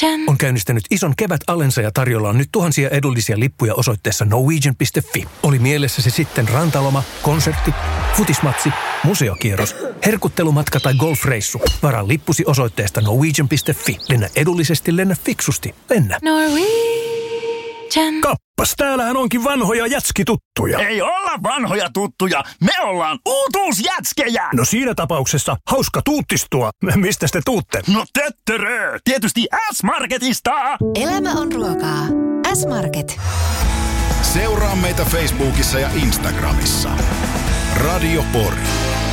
on käynnistänyt ison kevätalensa ja tarjolla on nyt tuhansia edullisia lippuja osoitteessa Norwegian.fi. Oli mielessä se sitten rantaloma, konsertti, futismatsi, museokierros, herkuttelumatka tai golfreissu. Varaa lippusi osoitteesta Norwegian.fi. Lennä edullisesti, lennä fiksusti. Lennä. Norwegian. Kappas, täällähän onkin vanhoja jätskituttuja. Ei olla vanhoja tuttuja, me ollaan uutuusjätskejä! No siinä tapauksessa hauska tuuttistua. Mistä te tuutte? No töttörö, tietysti S-Marketista! Elämä on ruokaa. S-Market. Seuraa meitä Facebookissa ja Instagramissa. Radio Pori.